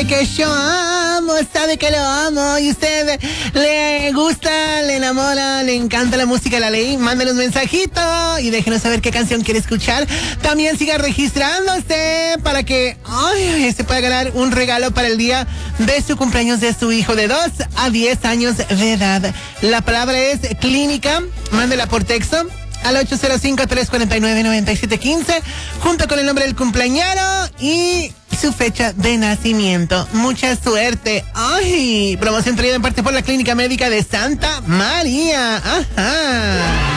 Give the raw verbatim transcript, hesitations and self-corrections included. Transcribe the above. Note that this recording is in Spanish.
sabe que yo amo, sabe que lo amo y usted le gusta, le enamora, le encanta la música de la ley. Mándenos un mensajito y déjenos saber qué canción quiere escuchar. También siga registrándose para que ay, se pueda ganar un regalo para el día de su cumpleaños de su hijo de dos a diez años de edad. La palabra es clínica. Mándela por texto al ocho cero cinco, tres cuatro nueve, nueve siete uno cinco junto con el nombre del cumpleañero y su fecha de nacimiento. Mucha suerte. Ay, promoción traída en parte por la Clínica Médica de Santa María. Ajá.